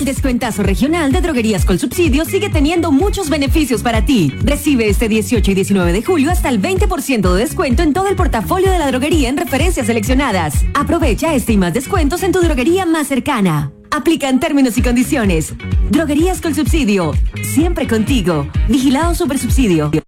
El descuentazo regional de Droguerías Colsubsidio sigue teniendo muchos beneficios para ti. Recibe este 18 y 19 de julio hasta el 20% de descuento en todo el portafolio de la droguería en referencias seleccionadas. Aprovecha este y más descuentos en tu droguería más cercana. Aplican términos y condiciones. Droguerías Colsubsidio. Siempre contigo. Vigilado Supersubsidio.